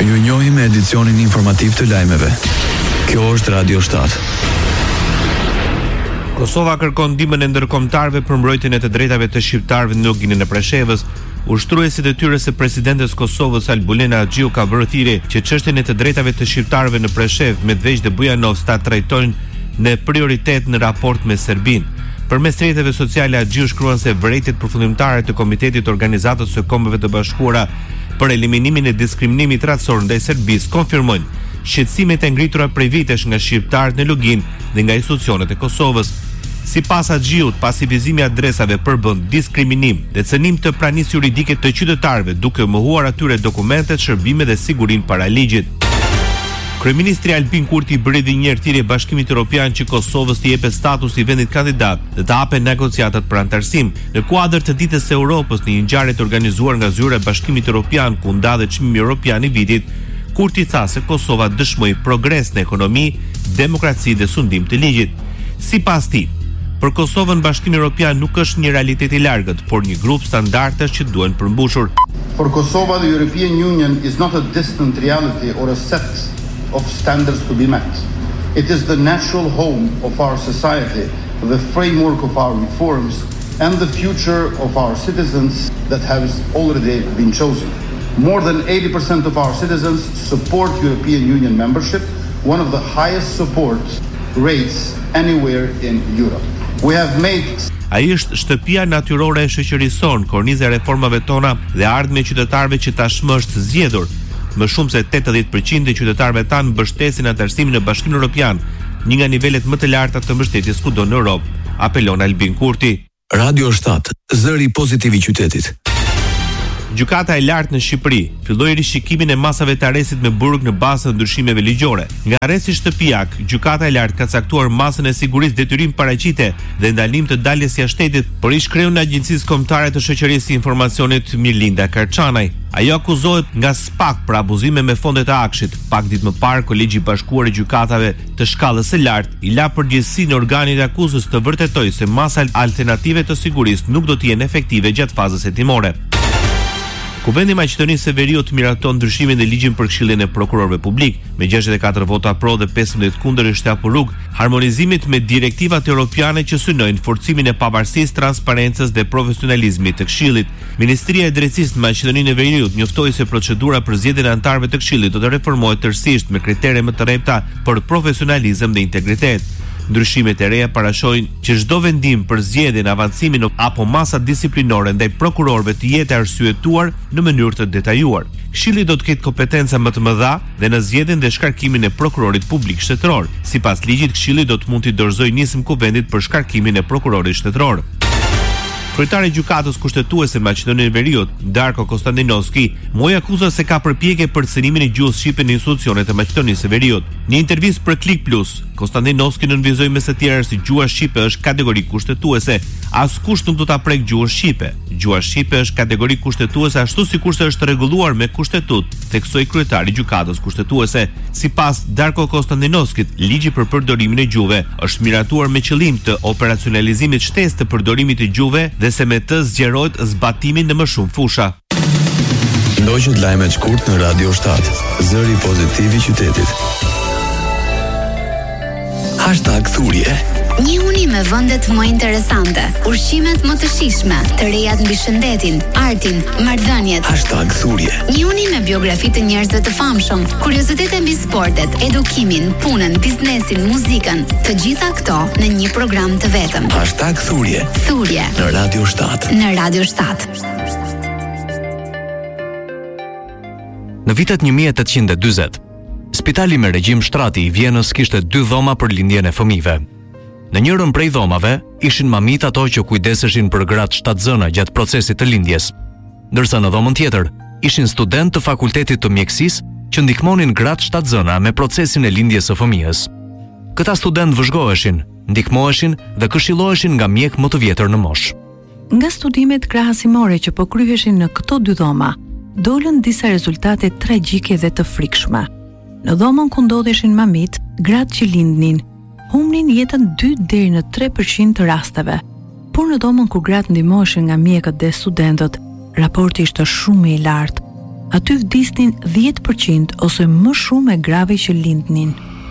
Ju njohim me edicionin informativ të lajmeve. Kjo është Radio 7. Kosova kërkon ndihmën e ndërkombëtarëve për mbrojtjen e të drejtave të shqiptarëve në luginën e Preshevës. Ushtruesit e tyre së presidentes Kosovës Albulena Xhiu ka bërë thirrje që çështjen e të drejtave të shqiptarëve në Preshev, Medveç dhe Bujanovc ta trajtojnë në prioritet në raport me Serbinë. Përmes rrjeteve sociale Xhiu shkruan se vërejtjet përfundimtare të Komitetit Organizatës së Kombeve të Bashkuara për eliminimin e diskriminimit racor ndaj Serbisë konfirmojnë shqetësimet e ngritura prej vitesh nga shqiptarët në Lugin dhe nga institucionet e Kosovës. Sipas Xhiut, pasi vizimi i adresave përbën diskriminim dhe cënim të pranisë juridike të qytetarëve, duke mohuar atyre dokumentet, shërbime dhe sigurinë para ligjit. Kryeministri Albin Kurti bëri edhe një herë thirrje Bashkimit Evropian që Kosovës t'i jepet status i vendit kandidat dhe të hapen negociatat për antarësim. Në kuadër të ditës së Europës, në një ngjarje të organizuar nga zyra e Bashkimit Evropian ku ndahet çmimi evropian i vitit, Kurti tha se Kosova dëshmoi progres në ekonomi, demokraci dhe sundim të ligjit. Sipas tij, për Kosovën Bashkimi Evropian nuk është një realitet i largët, por një grup standardesh që duhen përmbushur. For Kosovo, the European Union is not a distant reality or a set of standards to be met. It is the natural home of our society, the framework of our reforms, and the future of our citizens that has already been chosen. More than 80% of our citizens support European Union membership, one of the highest support rates anywhere in Europe. We have made Ai është shtëpia natyrore e shoqërisë sonë, korniza e reformave tona dhe ardhmja e qytetarëve që tashmë është zgjedhur. Më shumë se 80% e qytetarëve tanë mbështesin antarësimin në Bashkimin Evropian, një nga nivelet më të larta të mbështetjes kudo në Europë, apelon Albin Kurti. Radio 7, zëri pozitiv i qytetit. Gjykata e lartë në Shqipëri filloi rishikimin e masave të arrestit me burg në bazë të ndryshimeve ligjore. Nga arresti shtëpiak, gjykata e lartë ka caktuar masën e sigurisë detyrim paraqite dhe ndalim të daljes jashtë shtetit, por ish kreu në Agjencisë Kombëtare të Shoqërisë së Informacionit Mirlinda Karçanaj. Ajo akuzohet nga SPAK për abuzime me fondet e akshit. Pak ditë më parë, Kolegji i Bashkuar i Gjykatave të shkallës së lartë i la përgjegjësinë organit të akuzës të vërtetojë se masa alternative të sigurisë nuk do të jenë efektive gjatë fazës hetimore. Kuvendi i Maqedonisë së Veriut miraton ndryshimin e ligjit për Këshillin e Prokurorëve Publik, me 64 vota pro dhe 15 kundër është hapur rrugë harmonizimit me direktivat europiane që synojnë forcimin e pavarësisë, transparencës dhe profesionalizmit të Këshillit. Ministria e Drejtësisë në Maqedoninë e Veriut njoftoi se procedura për zgjedhjen e anëtarëve të Këshillit do të reformohet tërësisht me kritere më të rrepta për profesionalizëm dhe integritet. Ndryshimet e reja parashojnë që çdo vendim për zgjedhjen, avancimin apo masa disiplinore ndaj prokurorëve të jetë arsyetuar në mënyrë të detajuar. Këshilli do të ketë kompetenca më të mëdha dhe në zgjedhjen dhe shkarkimin e prokurorit publik shtetëror. Sipas ligjit, Këshilli do të mund t'i dorëzojë nismë kuvendit për shkarkimin e prokurorit shtetëror. Kryetari i Gjykatës Kushtetuese në Maqedoninë e Veriut, Darko Konstantinovski, moi akuzon se ka përpjekje për cënimin e gjuhës shqipe në institucionet e Maqedonisë së Veriut. Në intervistë për Klik Plus, Konstantinovski nënvizoi me së tjerë se gjuha shqipe është kategori kushtetuese. Askush nuk do ta prek gjuhën shqipe. Gjuha shqipe është kategori kushtetuese ashtu sikurse është rregulluar me kushtetut, theksoi kryetari i Gjykatës Kushtetuese. Sipas Darko Konstantinovskit, ligji për përdorimin e gjuhëve është miratuar me qëllim të operacionalizimit shtesë të përdorimit të gjuhëve dhe se me të zgjerohet zbatimin në më shumë fusha. Ndoqët lajmet shkurt në Radio 7, zëri pozitiv i qytetit. #thurje. Një uni me vendet më interesante, ushqimet më të shijshme, të rejat mbi shëndetin, artin, marrëdhëniet. #thurje. Një uni me biografi të njerëzve të famshëm, kuriozitete mbi sportet, edukimin, punën, biznesin, muzikën, të gjitha këto në një program të vetëm. #thurje. Thurje Në Radio 7. Në Radio 7. Në vitet 1840, Spitali me regjim shtrati i Vjenës kishte 2 dhoma për lindjen e fëmijëve. Në njërën prej dhomave ishin mamit ato që kujdeseshin për gratë shtatzëna gjatë procesit të lindjes, ndërsa në dhomën tjetër ishin student të fakultetit të mjekësisë që ndihmonin gratë shtatzëna me procesin e lindjes së fëmijës. Këta student vëzhgoheshin, ndihmoheshin dhe këshilloheshin nga mjek më të vjetër në moshë. Nga studimet krahasimore që po kryheshin në këto 2 dhoma, dolën disa rezultate tragjike dhe të frikshme. Në dhomën ku ndodheshin mamit, gratë që lindnin humnin jetën 2 deri në 3% të rasteve, por në dhomën ku gratë ndihmoheshin nga mjekët dhe studentët, raporti ishte shumë i lartë. aty vdisnin 10% ose më shumë e grave që lindnin.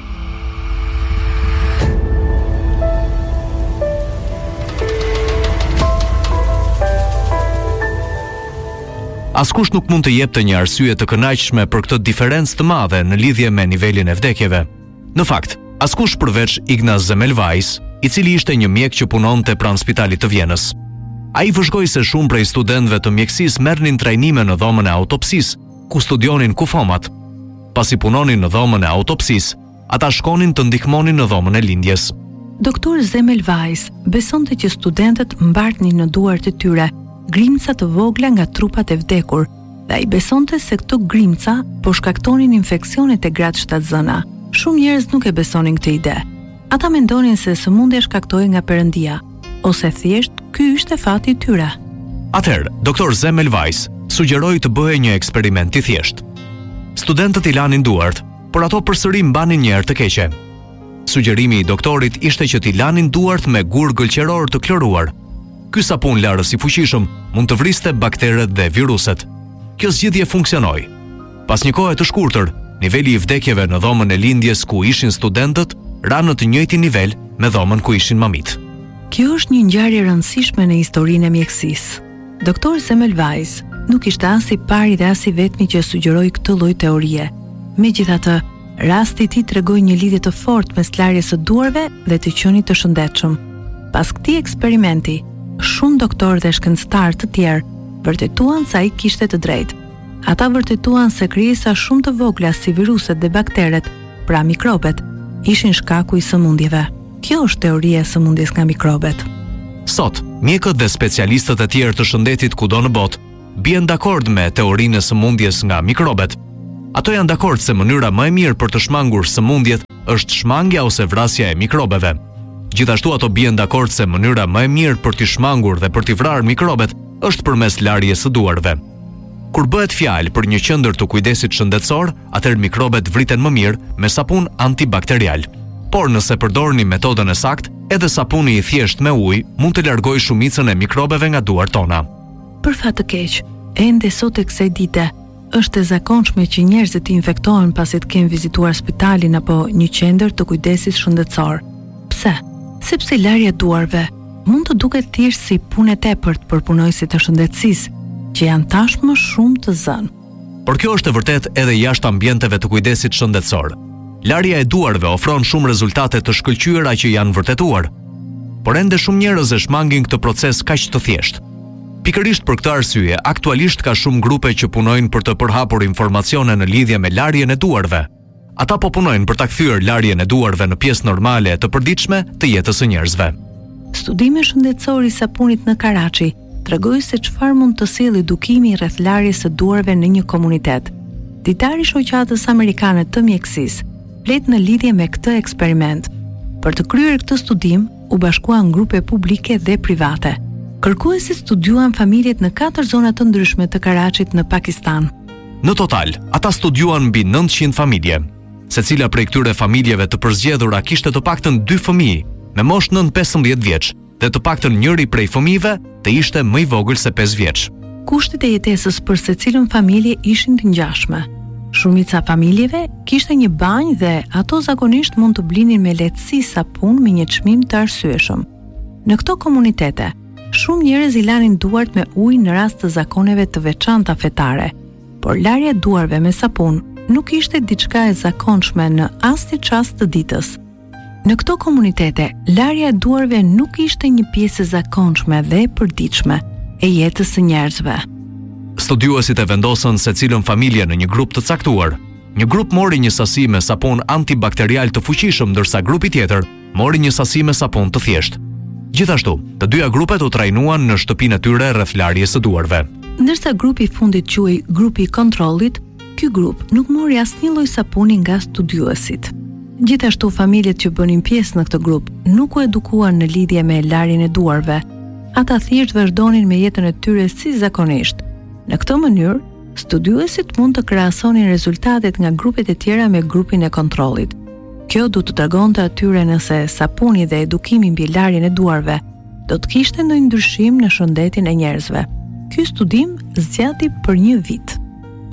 Askush nuk mund të jepte një arsye të kënaqshme për këtë diferencë të madhe në lidhje me nivelin e vdekjeve. Në fakt, askush përveç Ignaz Semmelweis, i cili ishte një mjek që punonte pranë spitalit të Vjenës. Ai vëzhgoi se shumë prej studentëve të mjekësisë merrnin trajnime në dhomën e autopsisë, ku studionin kufomat. Pasi punonin në dhomën e autopsisë, ata shkonin të ndihmonin në dhomën e lindjes. Doktor Semmelweis besonte që studentët mbartnin në duart e tyre grimca të vogla nga trupat e vdekur, dhe ai besonte se këto grimca po shkaktonin infeksionet e gratë shtatzëna. Shumë njerëz nuk e besonin këtë ide. Ata mendonin se sëmundja shkaktohej nga Perëndia, ose thjesht ky ishte fati i tyre. Atëherë, doktor Semmelweis sugjeroi të bëhej një eksperiment i thjeshtë. Studentët i lanin duart, por ato përsëri mbanin një erë të keqe. Sugjerimi i doktorit ishte që t'i lanin duart me gur gëlqeror të kloruar. Ky sapun larës i fuqishëm mund të vriste bakteret dhe viruset. Kjo zgjidhje funksionoi. Pas një kohe të shkurtër, niveli i vdekjeve në dhomën e lindjes ku ishin studentët ra në të njëjtin nivel me dhomën ku ishin mamit. Kjo është një ngjarje e rëndësishme në historinë e mjekësisë. Doktor Semmelweis nuk ishte as i pari dhe as i vetmi që sugjeroi këtë lloj teorie. Megjithatë, rasti i tij tregoi një lidhje të fortë mes larjes së duarve dhe të qenit të shëndetshëm. Pas këtij eksperimenti, shumë doktorë dhe shkencëtarë të tjerë vërtetuan se ai kishte të drejtë. Ata vërtetuan se krijesa shumë të vogla si viruset dhe bakteret, pra mikrobet, ishin shkaku i sëmundjeve. Kjo është teoria e sëmundjes nga mikrobet. Sot, mjekët dhe specialistët e tjerë të shëndetit kudo në botë bien dakord me teorinë e sëmundjes nga mikrobet. Ato janë dakord se mënyra më e mirë për të shmangur sëmundjet është shmangja ose vrasja e mikrobeve. Gjithashtu ato bien dakord se mënyra më e mirë për t'i shmangur dhe për t'i vrarë mikrobet është përmes larjes së duarve. Kur bëhet fjalë për një qendër të kujdesit shëndetësor, atëherë mikrobet vriten më mirë me sapun antibakterial. Por nëse përdorni metodën e saktë, edhe sapuni i thjesht me ujë mund të largojë shumicën e mikrobeve nga duart tona. Për fat të keq, ende sot e kësaj dite, është e zakonshme që njerëzit të infektohen pasi të kenë vizituar spitalin apo një qendër të kujdesit shëndetësor. Pse? Sepse larja e duarve mund të duket thjesht si punë e tepërt për punojësit e shëndetësisë, që janë tashmë shumë të zënë. Por kjo është e vërtet edhe jashtë ambienteve të kujdesit shëndetësor. Larja e duarve ofron shumë rezultate të shkëlqyera që janë vërtetuar. Por ende shumë njerëz e shmangin këtë proces kaq të thjeshtë. Pikërisht për këtë arsye, aktualisht ka shumë grupe që punojnë për të përhapur informacione në lidhje me larjen e duarve. Ata po punojnë për ta kthyer larjen e duarve në pjesë normale të përditshme të jetës së njerëzve. Studime shëndetësore i sapunit në Karachi tregoi se çfarë mund të sjellë edukimi rreth larjes së duarve në një komunitet. Ditari i shoqatës amerikane të mjekësisë flet në lidhje me këtë eksperiment. Për të kryer këtë studim, u bashkuan grupe publike dhe private. Kërkuesit studiuan familjet në 4 zona të ndryshme të Karachit në Pakistan. Në total, ata studiuan mbi 900 familje. Secila prej këtyre familjeve të përzgjedhura kishte të paktën 2 fëmijë, me moshë nën 15 vjeç, dhe të paktën njëri prej fëmijëve të ishte më i vogël se 5 vjeç. Kushtet e jetesës për secilën familje ishin të ngjashme. Shumica familjeve kishte një banjë dhe ato zakonisht mund të blinin me lehtësi sapun me një çmim të arsyeshëm. Në këto komunitete, shumë njerëz i lanin duart me ujë në rast të zakoneve të veçanta fetare, por larja e duarve me sapun nuk ishte diçka e zakonshme në asnjë çast të ditës. Në këto komunitete, larja e duarve nuk ishte një pjesë e zakonshme dhe e përditshme e jetës së njerëzve. Studiuesit e vendosën secilën familje në një grup të caktuar. Një grup mori një sasi me sapun antibakterial të fuqishëm, ndërsa grupi tjetër mori një sasi me sapun të thjeshtë. Gjithashtu, të dyja grupet u trajnuan në shtëpinë e tyre rreth larjes së duarve. Ndërsa grupi i fundit quhej grupi i kontrollit, ky grup nuk mori asnjë lloj sapuni nga studiuesit. Gjithashtu, familjet që bënin pjesë në këtë grup nuk u edukuan në lidhje me larjen e duarve. Ata thjesht vazhdonin me jetën e tyre si zakonisht. Në këtë mënyrë, studiuesit mund të krahasonin rezultatet nga grupet e tjera me grupin e kontrollit. Kjo do të tregonte atyre nëse sapuni dhe edukimi mbi larjen e duarve do të kishte ndonjë ndryshim në shëndetin e njerëzve. Ky studim zgjati për 1 vit.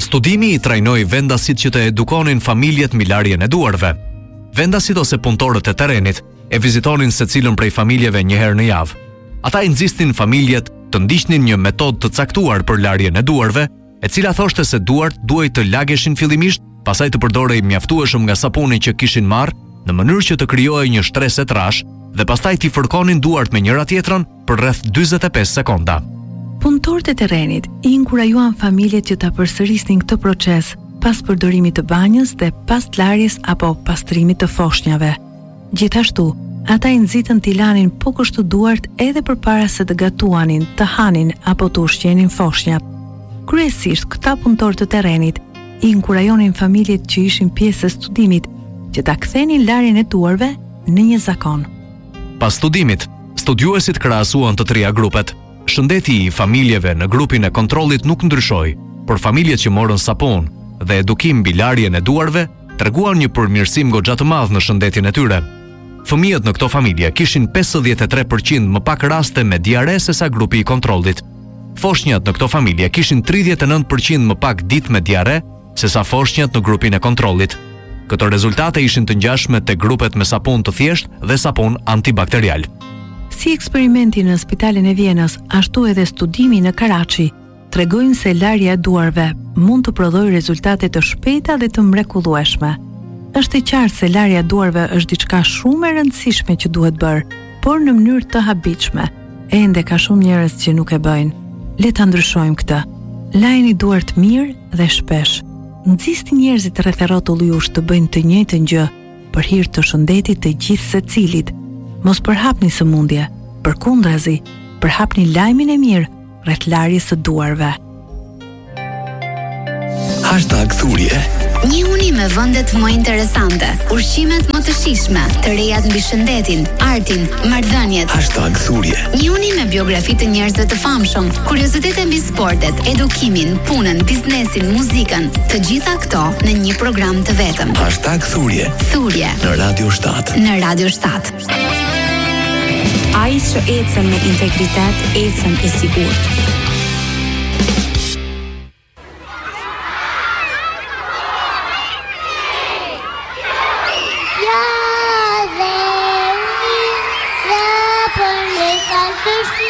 Studimi i trajnoi vendasit që të edukonin familjet mbi larjen e duarve. Vendasit ose punëtorët e terrenit e vizitonin secilën prej familjeve një herë në javë. Ata i nxisnin familjet të ndiqnin një metodë të caktuar për larjen e duarve, e cila thoshte se duart duhej të lageshin fillimisht, pastaj të përdorej mjaftueshëm nga sapuni që kishin marrë, në mënyrë që të krijohej një shtresë trash dhe pastaj t'i fërkonin duart me njëra tjetrën për rreth 45 sekonda. Punëtorët e terrenit i inkurajuan familjet që ta përsërisnin këtë proces pas përdorimit të banjës dhe pas larjes apo pastrimit të foshnjave. Gjithashtu, ata i nxitën t'i lanin po kështu duart edhe përpara se të gatuanin, të hanin apo të ushqenin foshnjat. Kryesisht, këta punëtorë të terrenit i inkurajonin familjet që ishin pjesë e studimit që ta kthenin larjen e duarve në një zakon. Pas studimit, studiuesit krahasuan të trija grupet. Shëndeti i familjeve në grupin e kontrollit nuk ndryshoi, por familjet që morën sapun dhe edukim mbi larjen e duarve treguan një përmirësim goxha të madh në shëndetin e tyre. Fëmijët në këto familje kishin 53% më pak raste me diare sesa grupi i kontrollit. Foshnjat në këto familje kishin 39% më pak ditë me diare sesa foshnjat në grupin e kontrollit. Këto rezultate ishin të ngjashme te grupet me sapun të thjeshtë dhe sapun antibakterial. Si eksperimenti në Spitalin e Vienës, ashtu edhe studimi në Karachi tregojnë se larja e duarve mund të prodhojë rezultate të shpejta dhe të mrekullueshme. Është e qartë se larja e duarve është diçka shumë e rëndësishme që duhet bërë, por në mënyrë të habitshme. Ende ka shumë njerëz që nuk e bëjnë. Le ta ndryshojmë këtë. Lajini duart mirë dhe shpesh. Nxisni njerëzit rreth rrotullit jush të bëjnë të njëjtën gjë për hir të shëndetit të gjithë secilit. Mos përhapni sëmundje, përkundrazi, përhapni lajmin e mirë rreth larjes së duarve. #thurje. Një uni me vendet më interesante, ushqimet më të shijshme, të rejat mbi shëndetin, artin, marrëdhëniet. #thurje. Një uni me biografi të njerëzve të famshëm, kuriozitete mbi sportet, edukimin, punën, biznesin, muzikën, të gjitha këto në një program të vetëm. #thurje. Thurje Në Radio 7. në Radio 7. Ai që ecën me integritet, ecën i sigurt. Ja, dhe unë, ja, për me kalë të